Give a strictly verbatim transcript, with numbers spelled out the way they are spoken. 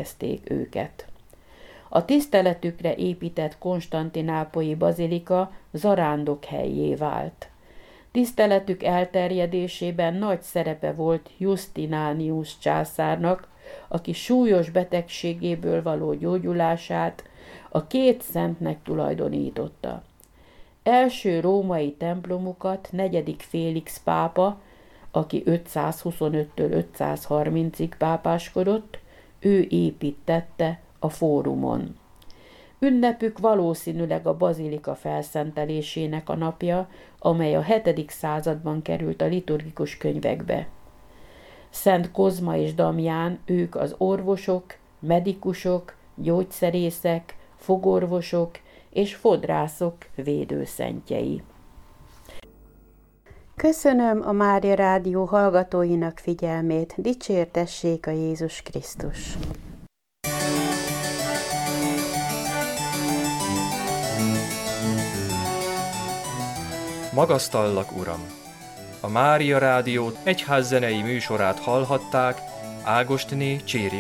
emlékezték őket. A tiszteletükre épített konstantinápolyi bazilika zarándok hellyé vált. Tiszteletük elterjedésében nagy szerepe volt Jusztinánius császárnak, aki súlyos betegségéből való gyógyulását a két szentnek tulajdonította. Első római templomukat negyedik Félix pápa, aki ötszázhuszonöttől ötszázharmincig pápáskodott, ő építtette a fórumon. Ünnepük valószínűleg a bazilika felszentelésének a napja, amely a hetedik században került a liturgikus könyvekbe. Szent Kozma és Damján, ők az orvosok, medikusok, gyógyszerészek, fogorvosok és fodrászok védőszentjei. Köszönöm a Mária Rádió hallgatóinak figyelmét, dicsértessék a Jézus Krisztus! Magasztallak, Uram! A Mária Rádió egyházzenei műsorát hallhatták Ágostné Cséri